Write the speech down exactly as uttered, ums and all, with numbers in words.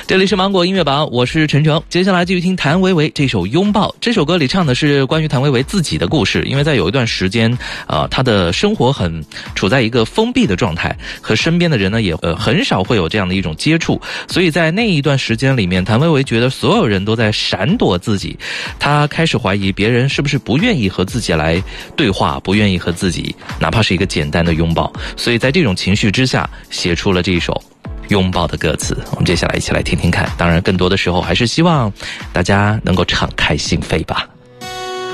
这里是芒果音乐榜，我是陈诚。接下来继续听谭维维这首《拥抱》。这首歌里唱的是关于谭维维自己的故事，因为在有一段时间呃，他的生活很处在一个封闭的状态，和身边的人呢也呃很少会有这样的一种接触，所以在那一段时间里面，谭维维觉得所有人都在闪躲自己，他开始怀疑别人是不是不愿意和自己来对话，不愿意和自己哪怕是一个简单的拥抱，所以在这种情绪之下写出了这一首拥抱的歌词。我们接下来一起来听听看，当然更多的时候还是希望大家能够敞开心扉吧。